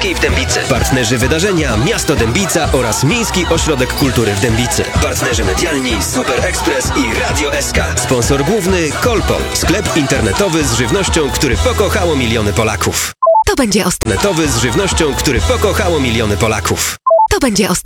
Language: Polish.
Miejskiej w Dębicy. Partnerzy wydarzenia Miasto Dębica oraz Miejski Ośrodek Kultury w Dębicy. Partnerzy medialni Super Express i Radio SK. Sponsor główny Kolpol, sklep internetowy z żywnością, który pokochało miliony Polaków. To będzie Internetowy z żywnością, który pokochało miliony Polaków. To będzie